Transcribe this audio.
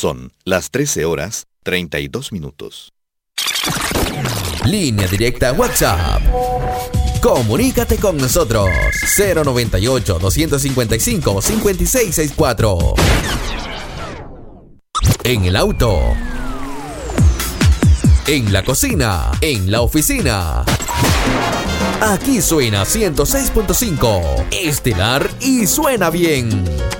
Son las 13:32. Línea directa WhatsApp. Comunícate con nosotros. 098-255-5664. En el auto, en la cocina, en la oficina. Aquí suena 106.5 Estelar y suena bien.